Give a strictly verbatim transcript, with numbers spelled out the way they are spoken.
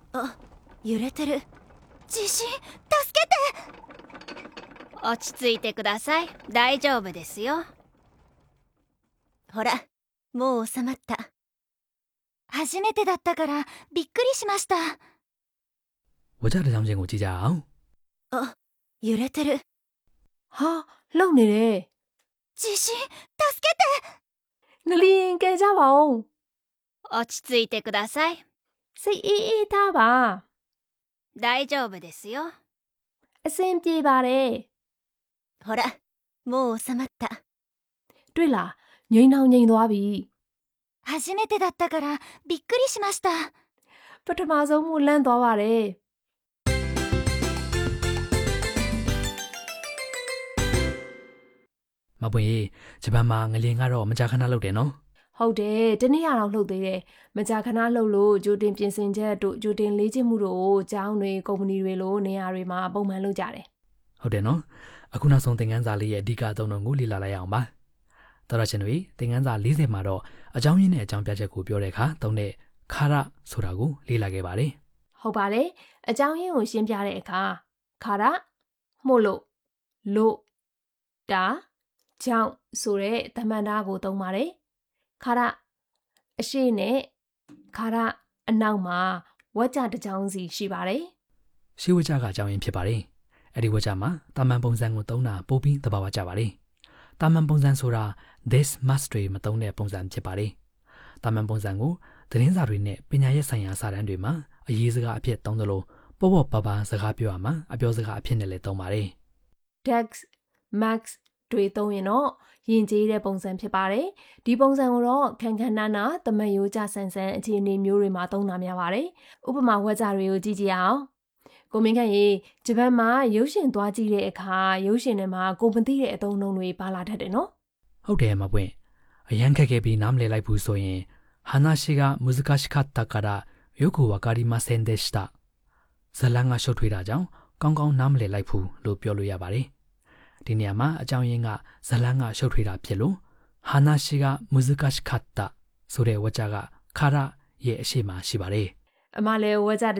あ、揺れてる。地震、助けて。 落ち着いてください。大丈夫ですよ。 ほら、もう収まった。初めてだったからびっくりしました。 ဝကြတစ်ချောင်းချင်းကိုကြည့်ကြအောင်。 あ、揺れてる。 ဟာလှုပ်နေတယ်。 地震、助けて。 ငလျင်ကယ်ကြပါဦး。 落ち着いてください。 စိတ်အေးအေးထားပါ。 大丈夫ですよ。 အဆင်ပြေပါတယ်。 ほら、もう収まった。 တွေ့လားငိမ့်အောင်ငိမ့်သွားပြီ。 初めてだったからびっくりしました。 ပထမဆုံးမို့လန့်သွားပါတယ်。 မပွင့်ရေဂျပန်မှာငလျင်ကတော့မကြာခဏလှုပ်တယ်နော်။ဟုတ်တယ်တနေ့ရအောင်လှုပ်သေးတယ်။မကြာခဏလှုပ်လို့ဂျိုတင်ပြင်ဆင်ချက်တို့ဂျိုတင်လေ့ကျင့်မှုတို့ကိုကျောင်းတွေကုမ္ပဏီတွေလိုနေရာတွေမှာပုံမှန်လုပ်ကြတယ်။ဟုတ်တယ်နော်အခုနောက်ဆုံးသင်ခန်းစာလေးရဲ့အဓိကအသုံးအနှုန်းကိုလေ့လာလိုက်အောင်ပါ။တော်ရရှင်တွေသင်ခန်းစာ၄၀မှာတော့အကြောင်းရင်းနဲ့အကြောင်းပြချက်ကိုပြောတဲ့အခါသုံးတဲ့ခါရဆိုတာကိုလေ့လာခဲ့ပါတယ်။ဟုတ်ပါတယ်အကြောင်းရင်းကိုရှင်းပြတဲ့အခါခါရမို့လို့လို့တာကြောင့်ဆိုတဲ့သမန္တာကိုသုံးပါတယ်ခါရအရှိနဲ့ခါရအနောက်မှာဝကြတစ်ကြောင်းစီရှိပါတယ်ရှေးဝကြကအကြောင်းရင်းဖြစ်ပါတယ်အဲ့ဒီဝကြမှာတာမန်ပုံစံကိုသုံးတာပိုပြီးသဘာဝကျပါတယ်တာမန်ပုံစံဆိုတာ this must တွေမသုံးတဲ့ပုံစံဖြစ်ပါတယ်တာမန်ပုံစံကိုသတင်းစာတွေနဲ့ပညာရေးဆိုင်ရာစာတမ်းတွေမှာအရေးစကားအဖြစ်သုံးသလိုပေါ့ပေါ့ပါပါစကားပြောရမှာအပြောစကားအဖြစ်နဲ့လည်းသုံးပါတယ် dex max တွေသုံးရင်တော့ယဉ်ကျေးတဲ့ပုံစံဖြစ်ပါတယ်ဒီပုံစံကိုတော့ခန်းခန်းနာနာတမန်ရိုးကြဆန်ဆန်အခြေအနေမျိုးတွေမှာသုံးတာများပါတယ်ဥပမာဝကြတွေကိုကြည့်ကြည့်အောင်ကိုမင်းခန့်ရေဂျပန်မှာရုပ်ရှင်သွားကြည့်တဲ့အခါရုပ်ရှင်ထဲမှာကိုမသိတဲ့အသုံးအနှုန်းတွေပါလာတတ်တယ်နော်ဟုတ်တယ်မပွင့်အရန်ခက်ခဲ့ပြီးနားမလည်လိုက်ဘူးဆိုရင်話が難しかったからよくわかりませんでしたဇလန်ကရှုပ်ထွေးတာကြောင့်ကောင်းကောင်းနားမလည်လိုက်ဘူးလို့ပြောလို့ရပါတယ်ဒီနေရာမှာအကြောင်းရင်းကဇလန်ကရှုပ်ထွေးတာဖြစ်လို့話が難しかったဆိုတဲ့ဝကြကခါရရဲ့အရှိမရှိပါတယ်အမလည်းဝကြ